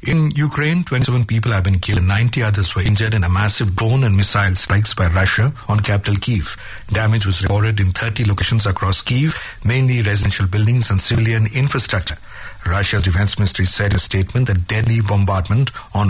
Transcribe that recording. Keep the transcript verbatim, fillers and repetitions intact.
In Ukraine, twenty-seven people have been killed and ninety others were injured in a massive drone and missile strikes by Russia on capital Kyiv. Damage was reported in thirty locations across Kyiv, mainly residential buildings and civilian infrastructure. Russia's defense ministry said in a statement that deadly bombardment on